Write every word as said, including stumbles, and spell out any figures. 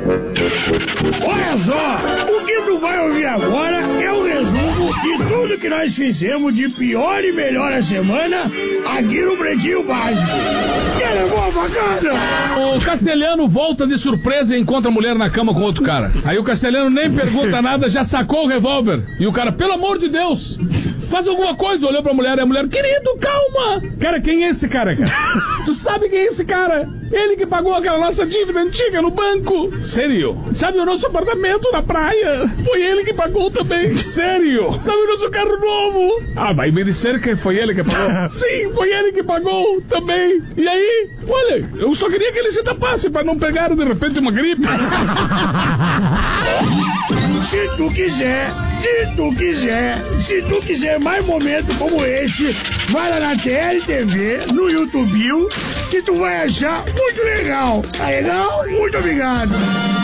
Olha só, o que tu vai ouvir agora é o resumo de tudo que nós fizemos de pior e melhor a semana aqui no Pretinho Básico. Quem levou a facada? O Castelhano volta de surpresa e encontra a mulher na cama com outro cara. Aí o Castelhano nem pergunta nada, já sacou o revólver. E o cara, pelo amor de Deus, faz alguma coisa. Olhou pra mulher e a mulher, querido, calma. Cara, quem é esse cara, cara? Tu sabe quem é esse cara? Ele que pagou aquela nossa dívida antiga no banco. Sério? Sabe o nosso apartamento na praia? Foi ele que pagou também. Sério? Sabe o nosso carro novo? Ah, vai me dizer que foi ele que pagou? Sim, foi ele que pagou também. E aí, olha, eu só queria que ele se tapasse pra não pegar de repente uma gripe. Se tu quiser, se tu quiser, se tu quiser mais momentos como esse, vai lá na T L T V, no YouTube, que tu vai achar muito legal. Tá legal? Muito obrigado.